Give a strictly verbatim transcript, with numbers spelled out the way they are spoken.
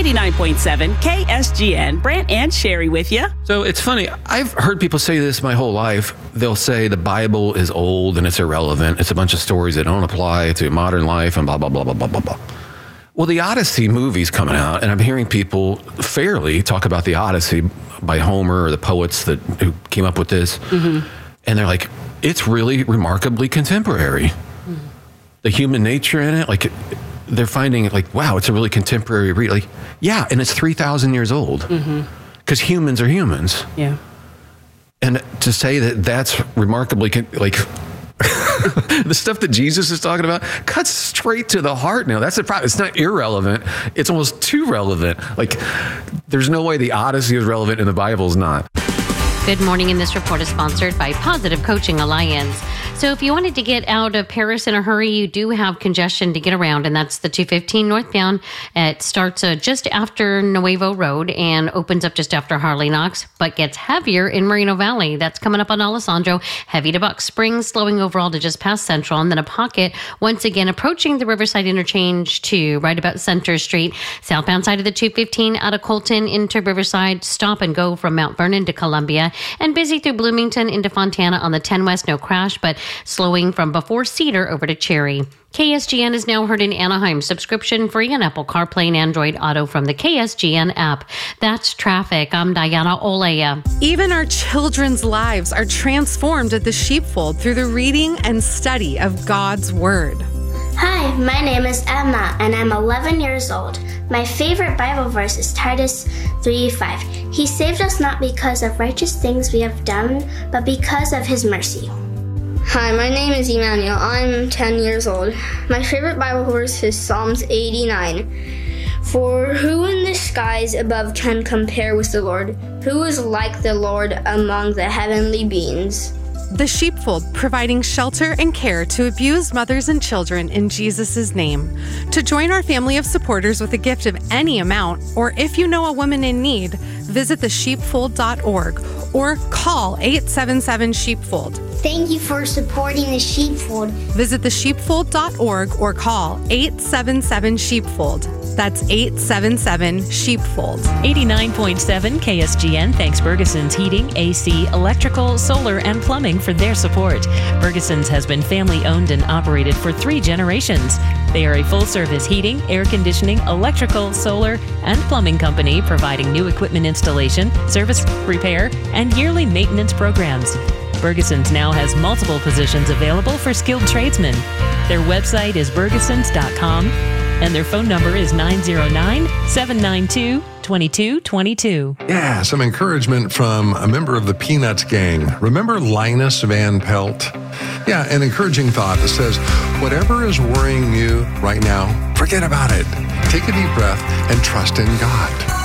eighty-nine point seven K S G N. Brant and Sherry with you. So it's funny. I've heard people say this my whole life. They'll say the Bible is old and it's irrelevant. It's a bunch of stories that don't apply to modern life and blah, blah, blah, blah, blah, blah, blah. Well, the Odyssey movie's coming out, and I'm hearing people fairly talk about the Odyssey by Homer or the poets that who came up with this. Mm-hmm. And they're like, it's really remarkably contemporary. Mm-hmm. The human nature in it, like... they're finding it like, wow, it's a really contemporary read. Like, yeah, and it's three thousand years old. Because mm-hmm. humans are humans. Yeah. And to say that that's remarkably, con- like, the stuff that Jesus is talking about cuts straight to the heart now. That's the problem. It's not irrelevant. It's almost too relevant. Like, there's no way the Odyssey is relevant and the Bible is not. Good morning, and this report is sponsored by Positive Coaching Alliance. So if you wanted to get out of Paris in a hurry, you do have congestion to get around, and that's the two fifteen northbound. It starts uh, just after Nuevo Road and opens up just after Harley Knox, but gets heavier in Moreno Valley. That's coming up on Alessandro, heavy to Buck Springs, slowing overall to just past Central, and then a pocket once again approaching the Riverside interchange to right about Center Street. Southbound side of the two fifteen out of Colton into Riverside, stop and go from Mount Vernon to Columbia, and busy through Bloomington into Fontana on the ten West, no crash, but slowing from before Cedar over to Cherry. K S G N is now heard in Anaheim, subscription free on Apple CarPlay and Android Auto from the K S G N app. That's traffic. I'm Diana Olea. Even our children's lives are transformed at the Sheepfold through the reading and study of God's Word. Hi, my name is Emma, and I'm eleven years old. My favorite Bible verse is Titus three five. He saved us not because of righteous things we have done, but because of his mercy. Hi, my name is Emmanuel. I'm ten years old. My favorite Bible verse is Psalms eighty-nine. For who in the skies above can compare with the Lord? Who is like the Lord among the heavenly beings? The Sheepfold, providing shelter and care to abused mothers and children in Jesus' name. To join our family of supporters with a gift of any amount, or if you know a woman in need, visit the sheepfold dot org or call eight seven seven sheepfold. Thank you for supporting the Sheepfold. Visit the sheepfold dot org or call eight seven seven sheepfold. That's eight seven seven sheepfold. eighty-nine point seven K S G N thanks Bergeson's Heating, A C, Electrical, Solar, and Plumbing for their support. Bergeson's has been family-owned and operated for three generations. They are a full-service heating, air conditioning, electrical, solar, and plumbing company providing new equipment installation, service, repair, and yearly maintenance programs. Bergeson's now has multiple positions available for skilled tradesmen. Their website is bergesons dot com, and their phone number is nine zero nine, seven nine two, two two two two. Yeah, some encouragement from a member of the Peanuts gang. Remember Linus Van Pelt? Yeah, an encouraging thought that says, whatever is worrying you right now, forget about it. Take a deep breath and trust in God.